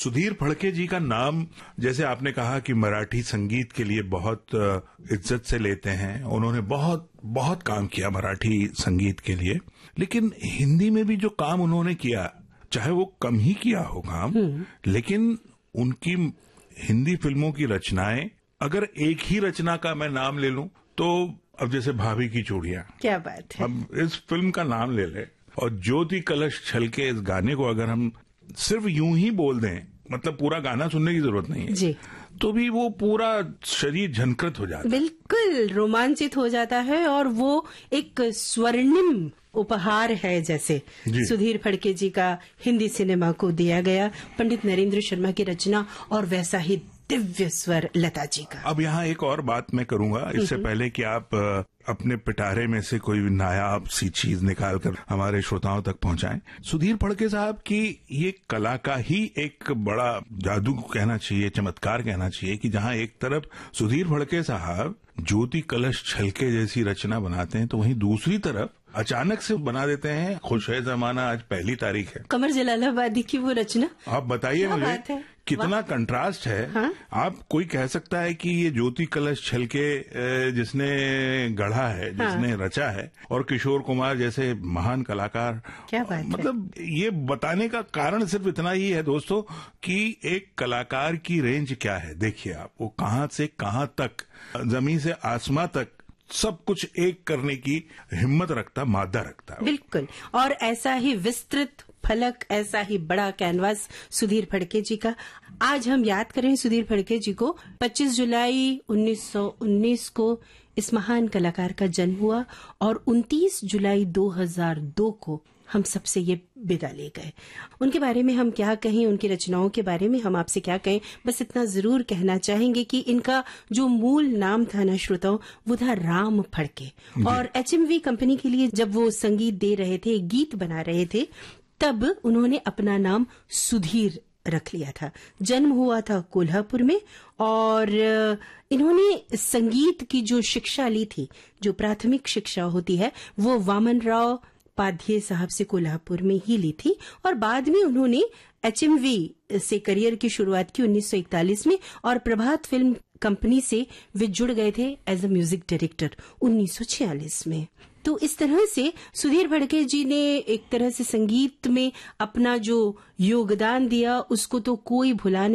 सुधीर फड़के जी का नाम, जैसे आपने कहा कि मराठी संगीत के लिए बहुत इज्जत से लेते हैं, उन्होंने बहुत बहुत काम किया मराठी संगीत के लिए, लेकिन हिंदी में भी जो काम उन्होंने किया, चाहे वो कम ही किया हो काम, लेकिन उनकी हिंदी फिल्मों की रचनाएं, अगर एक ही रचना का मैं नाम ले लूं तो अब जैसे भाभी की चूड़ियां, क्या बात है, अब इस फिल्म का नाम ले ले, और ज्योति कलश छलके, इस गाने को अगर हम सिर्फ यूं ही बोल दें, मतलब पूरा गाना सुनने की जरूरत नहीं है जी, तो भी वो पूरा शरीर झनकृत हो जाता है, बिल्कुल रोमांचित हो जाता है। और वो एक स्वर्णिम उपहार है जैसे सुधीर फड़के जी का हिंदी सिनेमा को दिया गया, पंडित नरेंद्र शर्मा की रचना, और वैसा ही दिव्य स्वर लता जी का। अब यहाँ एक और बात मैं करूंगा, इससे पहले कि आप अपने पिटारे में से कोई नायाब सी चीज निकालकर हमारे श्रोताओं तक पहुंचाएं। सुधीर फड़के साहब की ये कला का ही एक बड़ा जादू कहना चाहिए, चमत्कार कहना चाहिए, कि जहां एक तरफ सुधीर फड़के साहब ज्योति कलश छलके जैसी रचना बनाते हैं, तो वहीं दूसरी तरफ अचानक से बना देते हैं खुश है जमाना, आज 1 तारीख है, कमर जलालाबादी की वो रचना। आप बताइए मुझे कितना कंट्रास्ट है। हाँ? आप कोई कह सकता है कि ये ज्योति कलश छलके जिसने गढ़ा है, जिसने रचा है, और किशोर कुमार जैसे महान कलाकार, क्या बात मतलब ये बताने का कारण सिर्फ इतना ही है दोस्तों कि एक कलाकार की रेंज क्या है। देखिए आप, वो कहां से कहां तक, जमीन से आसमां तक सब कुछ एक करने की हिम्मत रखता, मादा रखता है। बिल्कुल, और ऐसा ही विस्तृत फलक, ऐसा ही बड़ा कैनवास सुधीर फड़के जी का। आज हम याद करें सुधीर फड़के जी को। 25 जुलाई 1919 को इस महान कलाकार का जन्म हुआ, और 29 जुलाई 2002 को हम सबसे ये विदा ले गए। उनके बारे में हम क्या कहें, उनकी रचनाओं के बारे में हम आपसे क्या कहें, बस इतना जरूर कहना चाहेंगे कि इनका जो मूल नाम था ना श्रोताओं, वो था राम फड़के। और HMV कंपनी के लिए जब वो संगीत दे रहे थे, गीत बना रहे थे, तब उन्होंने अपना नाम सुधीर रख लिया था। जन्म हुआ था कोल्हापुर में, और इन्होंने संगीत की जो शिक्षा ली थी, जो प्राथमिक शिक्षा होती है, वो वामन राव पाध्ये साहब से कोल्हापुर में ही ली थी, और बाद में उन्होंने HMV से करियर की शुरुआत की 1941 में, और प्रभात फिल्म कंपनी से वे जुड़ गए थे एज अ म्यूजिक डायरेक्टर 1946 में। तो इस तरह से सुधीर फड़के जी ने एक तरह से संगीत में अपना जो योगदान दिया, उसको तो कोई भुला नहीं